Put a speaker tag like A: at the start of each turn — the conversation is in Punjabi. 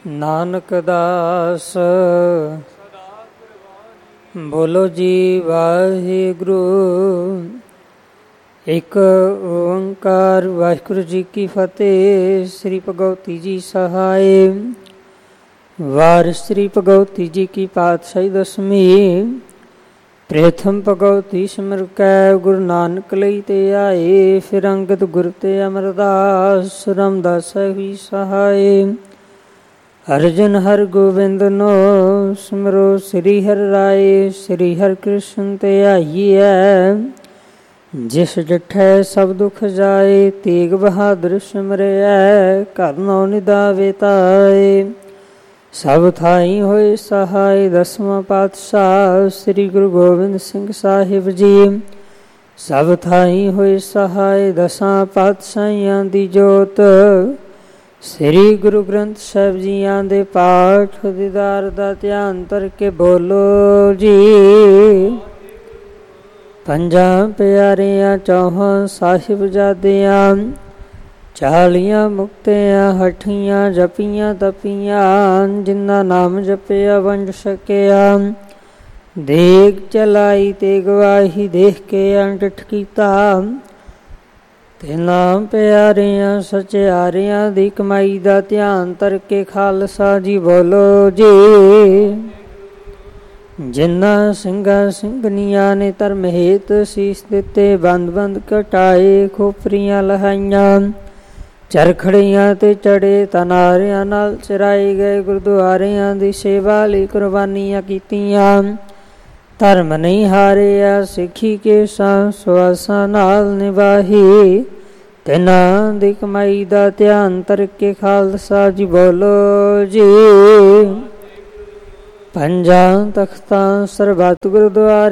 A: ਨਾਨਕ ਦਾਸ ਬੋਲੋ ਜੀ ਵਾਹਿਗੁਰੂ। ਇੱਕ ਓੰਕਾਰ ਵਾਹਿਗੁਰੂ ਜੀ ਕੀ ਫਤਿਹ। ਸ੍ਰੀ ਭਗਵਤੀ ਜੀ ਸਹਾਇ। ਵਾਰ ਸ੍ਰੀ ਭਗਵਤੀ ਜੀ ਕੀ ਪਾਤਸ਼ਾਹੀ ਦਸਵੀਂ। ਪ੍ਰਥਮ ਭਗਵਤੀ ਸਿਮਰ ਕੈ ਗੁਰੂ ਨਾਨਕ ਲਈ ਤੇ ਆਏ। ਫਿਰ ਅੰਗਦ ਗੁਰ ਤੇ ਅਮਰਦਾਸ ਰਾਮਦਾਸ ਵੀ ਸਹਾਇ। ਅਰਜਨ ਹਰਿ ਗੋਬਿੰਦ ਨੋ ਸਿਮਰੋ ਸ੍ਰੀ ਹਰਿ ਰਾਏ। ਸ੍ਰੀ ਹਰਿ ਕ੍ਰਿਸ਼ਨ ਤੇ ਆਈਐ ਜਿਸ ਡਿਠੈ ਸਭ ਦੁਖ ਜਾਏ। ਤੇਗ ਬਹਾਦਰ ਸਿਮਰਿਐ ਘਰ ਨੌ ਨਿਧਾਵੇ ਤਾਏ। ਸਭ ਥਾਈ ਹੋਏ ਸਹਾਇ। ਦਸਵਾਂ ਪਾਤਸ਼ਾਹ ਸ੍ਰੀ ਗੁਰੂ ਗੋਬਿੰਦ ਸਿੰਘ ਸਾਹਿਬ ਜੀ। ਸਭ ਥਾਈ ਹੋਏ ਸਹਾਇ। ਦਸਾਂ ਪਾਤਸ਼ਾਹੀਆਂ ਦੀ ਜੋਤ ਸ੍ਰੀ ਗੁਰੂ ਗ੍ਰੰਥ ਸਾਹਿਬ ਜੀਆਂ ਦੇ ਪਾਠ ਦੀਦਾਰ ਦਾ ਧਿਆਨ ਧਰ ਕੇ ਬੋਲੋ ਜੀ। ਪੰਜਾਂ ਪਿਆਰਿਆਂ ਚੌਹਾਂ ਸਾਹਿਬਜ਼ਾਦਿਆਂ 40 ਮੁਕਤਿਆਂ ਹਠੀਆਂ ਜਪੀਆਂ ਤਪੀਆਂ। ਜਿਨ੍ਹਾਂ ਨਾਮ ਜਪਿਆ ਵੰਡ ਸਕਿਆ। ਦੇਗ ਚਲਾਈ ਤੇ ਗਵਾਹੀ ਦੇਖ ਕੇ ਅੰਡਿਠ ਕੀਤਾ। ਤੇ ਨਾਮ ਪਿਆਰਿਆਂ ਸਚਿਆਰਿਆਂ ਦੀ ਕਮਾਈ ਦਾ ਧਿਆਨ ਧਰ ਕੇ ਖਾਲਸਾ ਜੀ ਬੋਲੋ ਜੀ। ਜਿਨ੍ਹਾਂ ਸਿੰਘਾਂ ਸਿੰਘਣੀਆਂ ਨੇ ਧਰਮ ਹੇਤ ਸੀਸ ਦਿੱਤੇ। ਬੰਦ ਬੰਦ ਘਟਾਏ ਖੋਪਰੀਆਂ ਲਹਾਈਆਂ। ਚਰਖੜੀਆਂ ਤੇ ਚੜੇ ਤਨਾਰਿਆਂ ਨਾਲ ਚਰਾਏ ਗਏ। ਗੁਰਦੁਆਰਿਆਂ ਦੀ ਸੇਵਾ ਲਈ ਕੁਰਬਾਨੀਆਂ ਕੀਤੀਆਂ। ਧਰਮ ਨਹੀਂ ਹਾਰਿਆ ਸਿੱਖੀ ਕੇ ਸਵਾਸਾਂ ਨਾਲ ਨਿਭਾਹੀ। ਤਿਨਾਂ ਦੀ ਕਮਾਈ ਦਾ ਧਿਆਨ ਧਰ ਕੇ ਖਾਲਸਾ ਜੀ ਬੋਲੋ ਜੀ। ਪੰਜਾਂ ਤਖਤਾਂ ਸਰਬੱਤ ਗੁਰਦੁਆਰੇ